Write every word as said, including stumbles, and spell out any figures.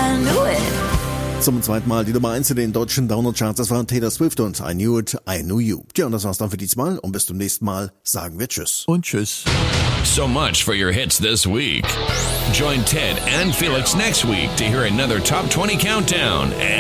I knew it. Zum zweiten Mal die Nummer eins in den deutschen Download-Charts. Das waren Taylor Swift und I Knew It, I Knew You. Tja, und das war's dann für diesmal. Und bis zum nächsten Mal sagen wir Tschüss. Und Tschüss. So much for your hits this week. Join Ted and Felix next week to hear another Top twenty Countdown.